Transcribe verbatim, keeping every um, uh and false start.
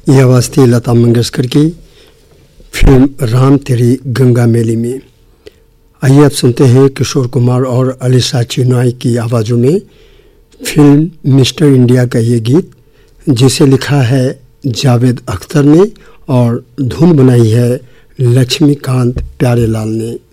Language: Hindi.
यह आवाज़ थी लता मंगेशकर की फिल्म राम तेरी गंगा मैली में। आइए अब सुनते हैं किशोर कुमार और अलीशा चिनॉय की आवाज़ों में फिल्म मिस्टर इंडिया का ये गीत, जिसे लिखा है जावेद अख्तर ने और धुन बनाई है लक्ष्मीकांत प्यारेलाल ने।